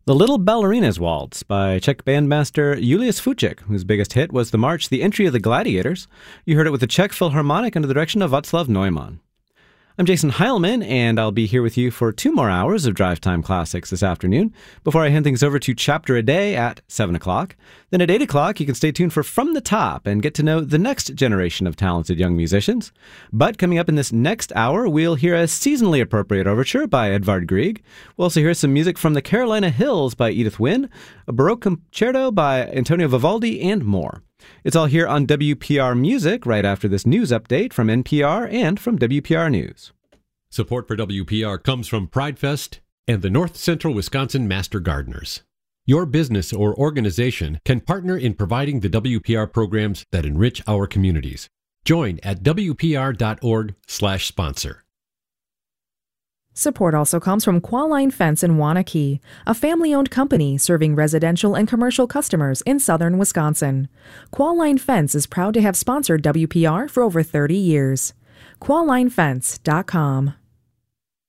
The Little Ballerina's Waltz by Czech bandmaster Julius Fučík, whose biggest hit was the march The Entry of the Gladiators. You heard it with the Czech Philharmonic under the direction of Václav Neumann. I'm Jason Heilman, and I'll be here with you for 2 more hours of Drive Time Classics this afternoon before I hand things over to Chapter a Day at 7 o'clock. Then at 8 o'clock, you can stay tuned for From the Top and get to know the next generation of talented young musicians. But coming up in this next hour, we'll hear a seasonally appropriate overture by Edvard Grieg. We'll also hear some music from the Carolina Hills by Edith Wynne, a Baroque concerto by Antonio Vivaldi, and more. It's all here on WPR Music right after this news update from NPR and from WPR News. Support for WPR comes from PrideFest and the North Central Wisconsin Master Gardeners. Your business or organization can partner in providing the WPR programs that enrich our communities. Join at WPR.org/sponsor. Support also comes from Qualline Fence in Waunakee, a family-owned company serving residential and commercial customers in southern Wisconsin. Qualline Fence is proud to have sponsored WPR for over 30 years. QuallineFence.com.